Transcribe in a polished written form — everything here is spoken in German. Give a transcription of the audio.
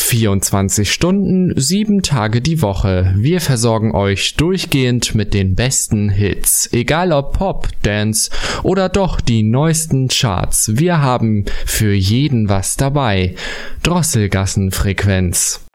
24 Stunden, 7 Tage die Woche. Wir versorgen euch durchgehend mit den besten Hits. Egal ob Pop, Dance oder doch die neuesten Charts. Wir haben für jeden was dabei. Drosselgassenfrequenz.